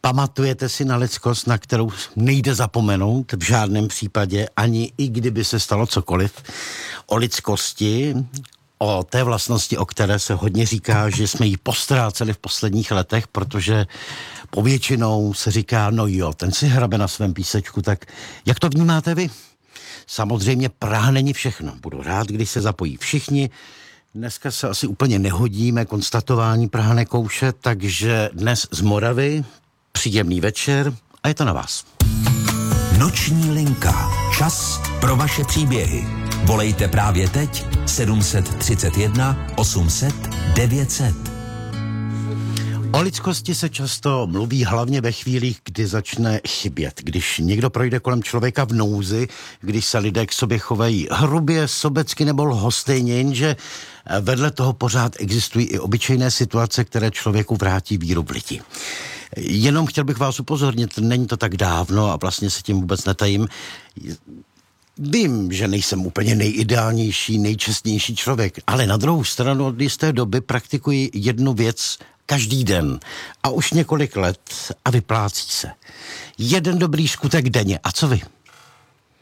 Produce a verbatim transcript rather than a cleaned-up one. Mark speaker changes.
Speaker 1: Pamatujete si na lidskost, na kterou nejde zapomenout v žádném případě, ani i kdyby se stalo cokoliv. O lidskosti, o té vlastnosti, o které se hodně říká, že jsme ji postráceli v posledních letech, protože povětšinou se říká, no jo, ten si hrabe na svém písečku, tak jak to vnímáte vy? Samozřejmě Praha není všechno. Budu rád, když se zapojí všichni. Dneska se asi úplně nehodíme konstatování Praha nekouše, takže dnes z Moravy příjemný večer a je to na vás.
Speaker 2: Noční linka. Čas pro vaše příběhy. Volejte právě teď sedm set třicet jedna osm set devět set.
Speaker 1: O lidskosti se často mluví hlavně ve chvílích, kdy začne chybět. Když někdo projde kolem člověka v nouzi, když se lidé k sobě chovají hrubě, sobecky nebo lhostejně, jenže vedle toho pořád existují i obyčejné situace, které člověku vrátí víru v lidi. Jenom chtěl bych vás upozornit, není to tak dávno a vlastně se tím vůbec netajím. Vím, že nejsem úplně nejideálnější, nejčestnější člověk, ale na druhou stranu od jisté doby praktikuji jednu věc každý den a už několik let a vyplácí se. Jeden dobrý skutek denně. A co vy?